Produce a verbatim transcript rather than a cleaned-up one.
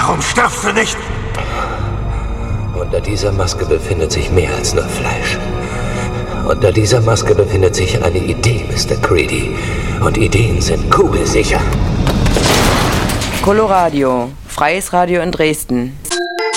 Warum stirbst du nicht? Unter dieser Maske befindet sich mehr als nur Fleisch. Unter dieser Maske befindet sich eine Idee, Mister Creedy. Und Ideen sind kugelsicher. Coloradio, freies Radio in Dresden.